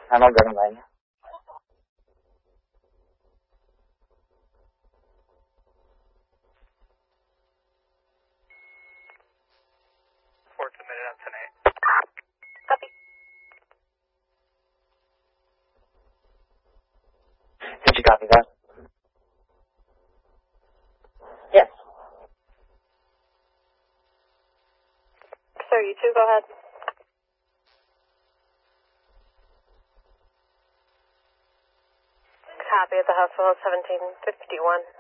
Ano, ganun ba niya? Copy. Did you copy that? Yes. Sir, you two, go ahead. Copy at the hospital, 1751.